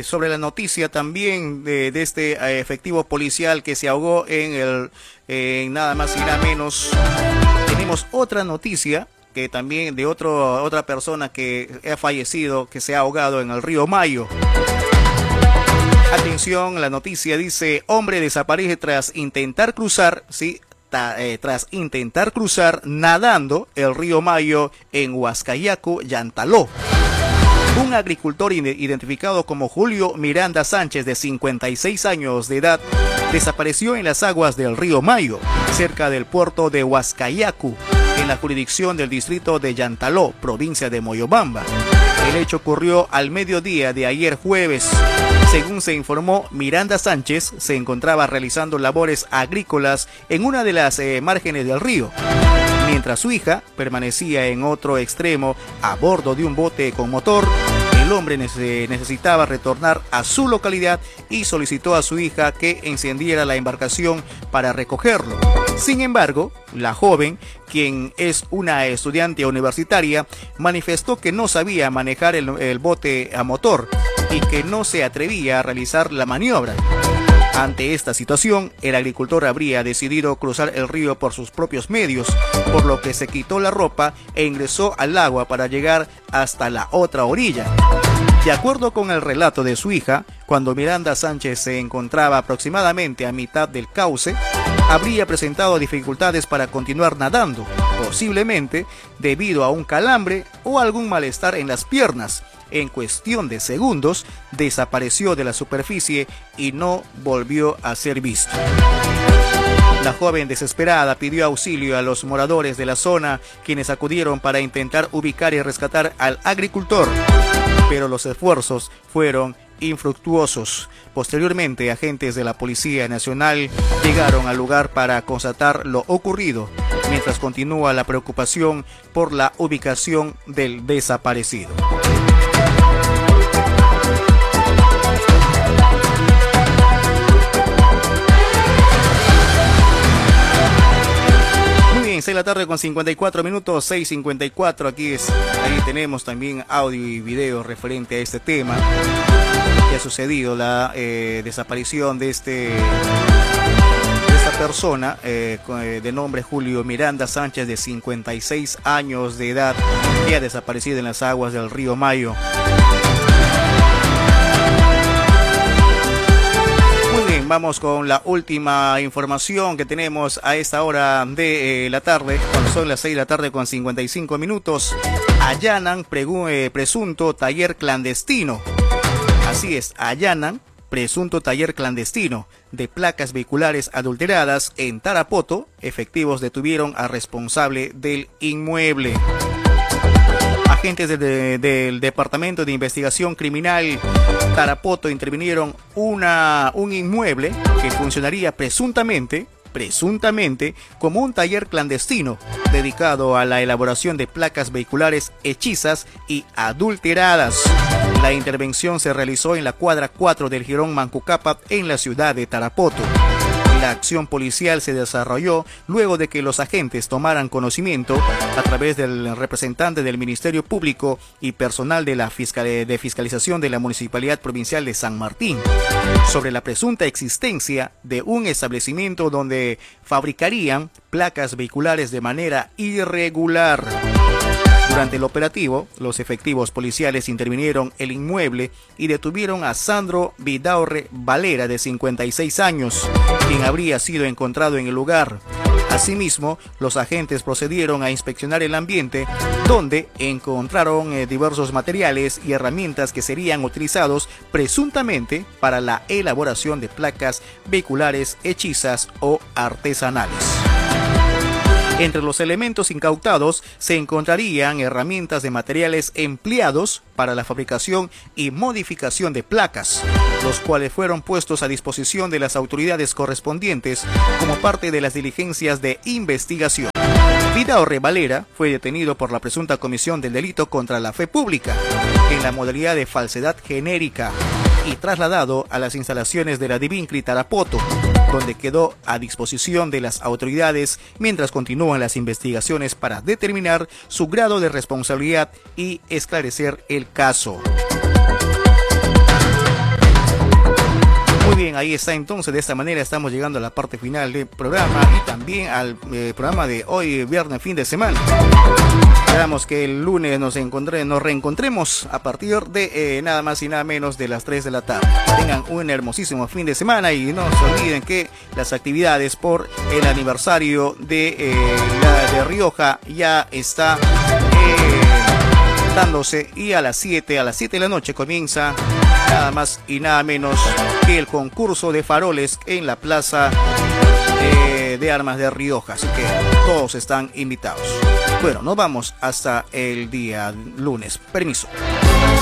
sobre la noticia también de este efectivo policial que se ahogó en nada más y nada menos. Tenemos otra noticia que también de otra persona que ha fallecido, que se ha ahogado en el río Mayo. Atención, la noticia dice: hombre desaparece tras intentar cruzar, nadando el río Mayo en Huascayacu, Yantaló. Un agricultor identificado como Julio Miranda Sánchez, de 56 años de edad, desapareció en las aguas del río Mayo, cerca del puerto de Huascayacu, en la jurisdicción del distrito de Yantaló, provincia de Moyobamba. El hecho ocurrió al mediodía de ayer jueves. Según se informó, Miranda Sánchez se encontraba realizando labores agrícolas en una de las márgenes del río, mientras su hija permanecía en otro extremo a bordo de un bote con motor. El hombre necesitaba retornar a su localidad y solicitó a su hija que encendiera la embarcación para recogerlo. Sin embargo, la joven, quien es una estudiante universitaria, manifestó que no sabía manejar el bote a motor y que no se atrevía a realizar la maniobra. Ante esta situación, el agricultor habría decidido cruzar el río por sus propios medios, por lo que se quitó la ropa e ingresó al agua para llegar hasta la otra orilla. De acuerdo con el relato de su hija, cuando Miranda Sánchez se encontraba aproximadamente a mitad del cauce, habría presentado dificultades para continuar nadando, posiblemente debido a un calambre o algún malestar en las piernas. En cuestión de segundos, desapareció de la superficie y no volvió a ser visto. La joven, desesperada, pidió auxilio a los moradores de la zona, quienes acudieron para intentar ubicar y rescatar al agricultor, pero los esfuerzos fueron infructuosos. Posteriormente, agentes de la Policía Nacional llegaron al lugar para constatar lo ocurrido, mientras continúa la preocupación por la ubicación del desaparecido. Muy bien, 6 de la tarde con 54 minutos, 6:54. Ahí tenemos también audio y video referente a este tema que ha sucedido, la desaparición de esta persona de nombre Julio Miranda Sánchez, de 56 años de edad, que ha desaparecido en las aguas del río Mayo. Muy bien, vamos con la última información que tenemos a esta hora de la tarde, cuando son las 6 de la tarde con 55 minutos. Allanan presunto taller clandestino. Así es, allanan presunto taller clandestino de placas vehiculares adulteradas en Tarapoto. Efectivos detuvieron al responsable del inmueble. Agentes del Departamento de Investigación Criminal Tarapoto intervinieron un inmueble que funcionaría presuntamente como un taller clandestino dedicado a la elaboración de placas vehiculares hechizas y adulteradas. La intervención se realizó en la cuadra 4 del Jirón Mancucapa, en la ciudad de Tarapoto. La acción policial se desarrolló luego de que los agentes tomaran conocimiento, a través del representante del Ministerio Público y personal de la fiscalización de la Municipalidad Provincial de San Martín, sobre la presunta existencia de un establecimiento donde fabricarían placas vehiculares de manera irregular. Durante el operativo, los efectivos policiales intervinieron el inmueble y detuvieron a Sandro Vidaurre Valera, de 56 años, quien habría sido encontrado en el lugar. Asimismo, los agentes procedieron a inspeccionar el ambiente, donde encontraron diversos materiales y herramientas que serían utilizados presuntamente para la elaboración de placas vehiculares hechizas o artesanales. Entre los elementos incautados se encontrarían herramientas de materiales empleados para la fabricación y modificación de placas, los cuales fueron puestos a disposición de las autoridades correspondientes como parte de las diligencias de investigación. Vidaurre Valera fue detenido por la presunta comisión del delito contra la fe pública en la modalidad de falsedad genérica y trasladado a las instalaciones de la Divincri Tarapoto, donde quedó a disposición de las autoridades mientras continúan las investigaciones para determinar su grado de responsabilidad y esclarecer el caso. Muy bien, ahí está entonces. De esta manera estamos llegando a la parte final del programa y también al programa de hoy, viernes, fin de semana. Esperamos que el lunes nos reencontremos a partir de nada más y nada menos de las 3 de la tarde. Tengan un hermosísimo fin de semana y no se olviden que las actividades por el aniversario de Rioja ya está dándose, y a las 7 de la noche comienza nada más y nada menos que el concurso de faroles en la Plaza de Armas de Rioja, así que todos están invitados. Bueno, nos vamos hasta el día lunes. Permiso.